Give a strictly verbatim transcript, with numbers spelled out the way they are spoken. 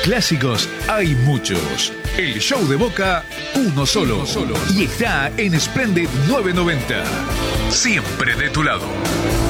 clásicos hay muchos. El show de Boca, uno solo. Uno solo. Y está en Splendid novecientos noventa. Siempre de tu lado.